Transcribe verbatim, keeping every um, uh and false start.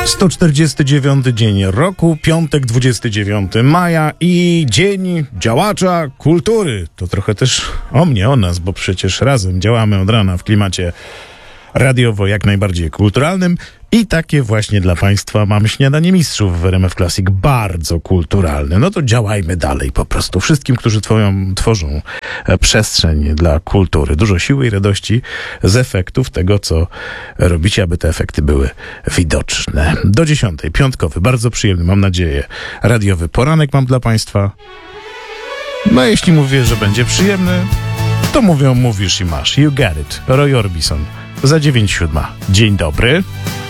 sto czterdziesty dziewiąty dzień roku, piątek dwudziestego dziewiątego maja i dzień działacza kultury. To trochę też o mnie, o nas, bo przecież razem działamy od rana w klimacie radiowo jak najbardziej kulturalnym i takie właśnie dla Państwa mam śniadanie mistrzów w R M F Classic, bardzo kulturalne. No to działajmy dalej po prostu. Wszystkim, którzy twoją, tworzą przestrzeń dla kultury. Dużo siły i radości z efektów tego, co robicie, aby te efekty były widoczne. Do dziesiątej, piątkowy, bardzo przyjemny, mam nadzieję, radiowy poranek mam dla Państwa. No jeśli mówię, że będzie przyjemny, to mówią, mówisz i masz. You get it. Roy Orbison. Za dziewięć siódma. Dzień dobry.